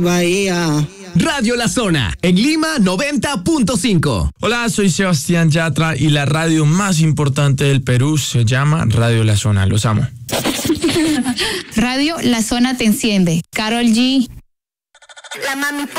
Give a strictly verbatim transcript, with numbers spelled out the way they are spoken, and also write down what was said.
Bahía. Radio La Zona, en Lima noventa punto cinco. Hola, soy Sebastián Yatra y la radio más importante del Perú se llama Radio La Zona. Los amo. Radio La Zona te enciende. Karol G. La mami